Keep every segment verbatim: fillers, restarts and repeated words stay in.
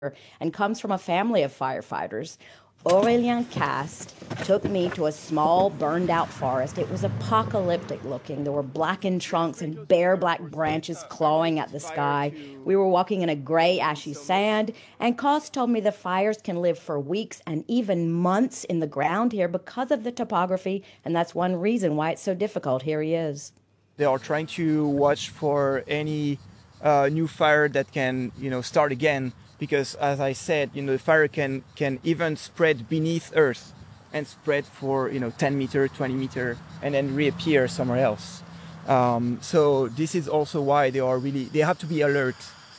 and comes from a family of firefighters. Aurelien Cast took me to a small, burned-out forest. It was apocalyptic looking. There were blackened trunks and bare black branches clawing at the sky. We were walking in a gray, ashy sand, and Cast told me the fires can live for weeks and even months in the ground here because of the topography, and that's one reason why it's so difficult. Here he is. They are trying to watch for any uh, new fire that can, you know, start again. Because, as I said, you know, the fire can can even spread beneath Earth and spread for, you know, ten meter, twenty meter, and then reappear somewhere else. Um, so this is also why they are really, they have to be alert.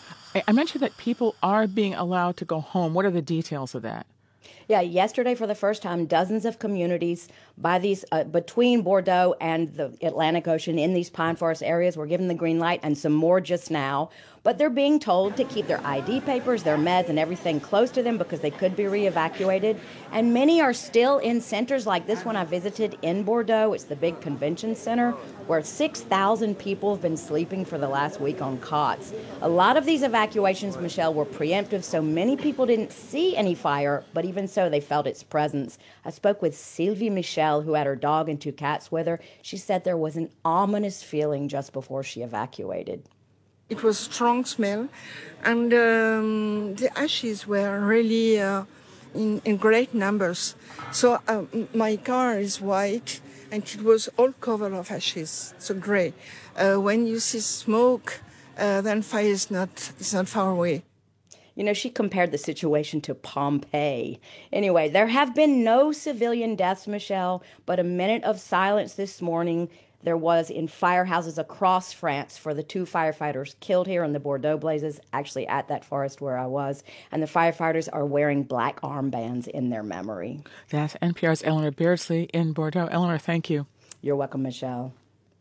I mentioned that people are being allowed to go home. What are the details of that? Yeah, yesterday for the first time, dozens of communities by these uh, between Bordeaux and the Atlantic Ocean in these pine forest areas were given the green light, and some more just now. But they're being told to keep their I D papers, their meds, and everything close to them because they could be re-evacuated. And many are still in centers like this one I visited in Bordeaux. It's the big convention center where six thousand people have been sleeping for the last week on cots. A lot of these evacuations, Michelle, were preemptive, so many people didn't see any fire, but even so, they felt its presence. I spoke with Sylvie Michel, who had her dog and two cats with her. She said there was an ominous feeling just before she evacuated. It was strong smell, and um, the ashes were really uh, in, in great numbers. So uh, my car is white, and it was all covered of ashes, so gray. Uh, when you see smoke, uh, then fire is not, is not far away. You know, she compared the situation to Pompeii. Anyway, there have been no civilian deaths, Michelle, but a minute of silence this morning there was in firehouses across France for the two firefighters killed here in the Bordeaux blazes, actually at that forest where I was. And the firefighters are wearing black armbands in their memory. That's N P R's Eleanor Beardsley in Bordeaux. Eleanor, thank you. You're welcome, Michelle.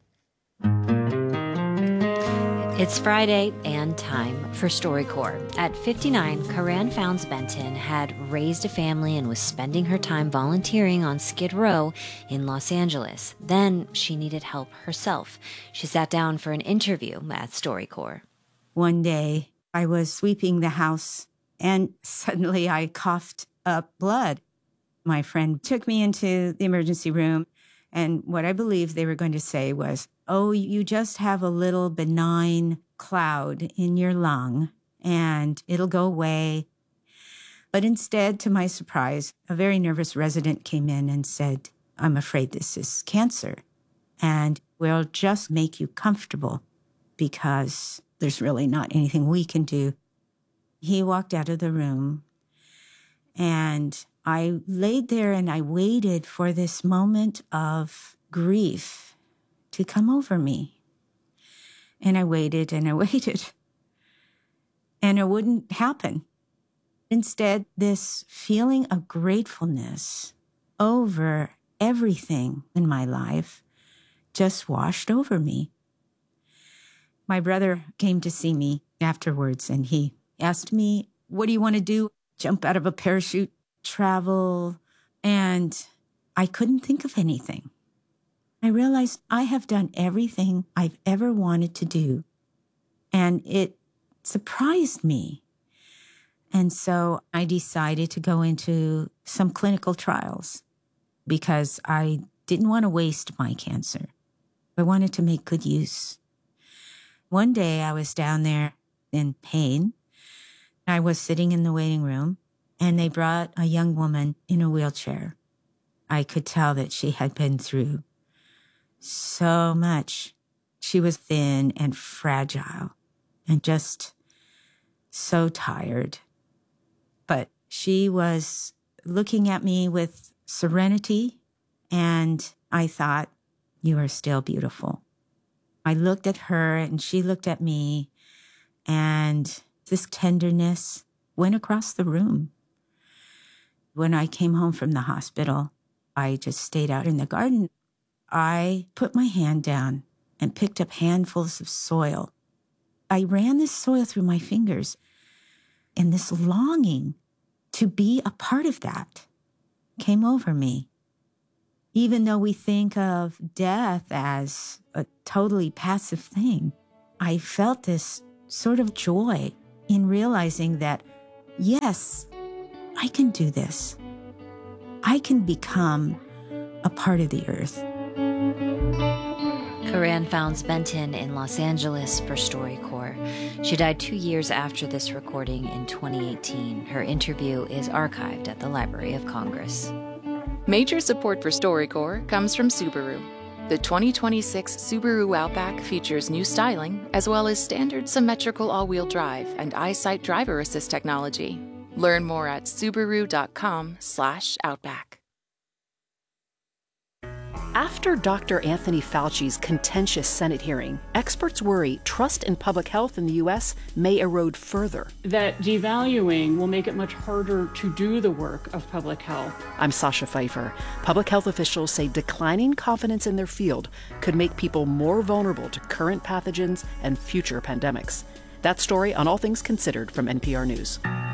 It's Friday and time for StoryCorps. At fifty-nine, Karan Founds Benton had raised a family and was spending her time volunteering on Skid Row in Los Angeles. Then she needed help herself. She sat down for an interview at StoryCorps. One day, I was sweeping the house, and suddenly I coughed up blood. My friend took me into the emergency room, and what I believed they were going to say was, "Oh, you just have a little benign cloud in your lung, and it'll go away." But instead, to my surprise, a very nervous resident came in and said, "I'm afraid this is cancer, and we'll just make you comfortable because there's really not anything we can do." He walked out of the room, and I laid there and I waited for this moment of grief to come over me. And I waited and I waited. And it wouldn't happen. Instead, this feeling of gratefulness over everything in my life just washed over me. My brother came to see me afterwards and he asked me, "What do you want to do? Jump out of a parachute? Travel?" And I couldn't think of anything. I realized I have done everything I've ever wanted to do. And it surprised me. And so I decided to go into some clinical trials because I didn't want to waste my cancer. I wanted to make good use. One day I was down there in pain. I was sitting in the waiting room, and they brought a young woman in a wheelchair. I could tell that she had been through so much. She was thin and fragile and just so tired. But she was looking at me with serenity, and I thought, "You are still beautiful." I looked at her and she looked at me, and this tenderness went across the room. When I came home from the hospital, I just stayed out in the garden. I put my hand down and picked up handfuls of soil. I ran this soil through my fingers, and this longing to be a part of that came over me. Even though we think of death as a totally passive thing, I felt this sort of joy in realizing that yes, I can do this. I can become a part of the earth. Corinne Founds Benton in Los Angeles for StoryCorps. She died two years after this recording in twenty eighteen. Her interview is archived at the Library of Congress. Major support for StoryCorps comes from Subaru. The twenty twenty-six Subaru Outback features new styling, as well as standard symmetrical all-wheel drive and EyeSight driver assist technology. Learn more at Subaru.com slash Outback. After Doctor Anthony Fauci's contentious Senate hearing, experts worry trust in public health in the U S may erode further. That devaluing will make it much harder to do the work of public health. I'm Sasha Pfeiffer. Public health officials say declining confidence in their field could make people more vulnerable to current pathogens and future pandemics. That story on All Things Considered from N P R News.